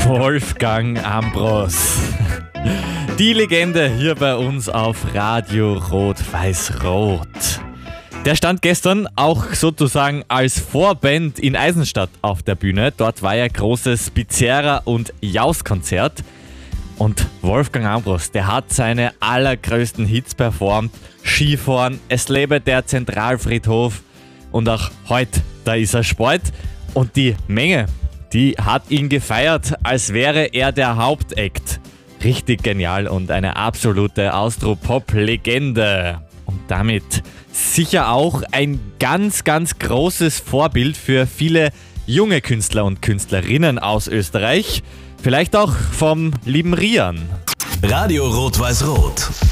Wolfgang Ambros. Die Legende hier bei uns auf Radio Rot-Weiß-Rot. Der stand gestern auch sozusagen als Vorband in Eisenstadt auf der Bühne. Dort war ja großes Bizerra- und Jaus-Konzert. Und Wolfgang Ambros, der hat seine allergrößten Hits performt. Skifahren, es lebe der Zentralfriedhof und auch heute, da ist er Sport. Und die Menge, die hat ihn gefeiert, als wäre er der Hauptakt. Richtig genial und eine absolute Austro-Pop-Legende. Und damit sicher auch ein ganz, ganz großes Vorbild für viele junge Künstler und Künstlerinnen aus Österreich. Vielleicht auch vom lieben Rian. Radio Rot-Weiß-Rot.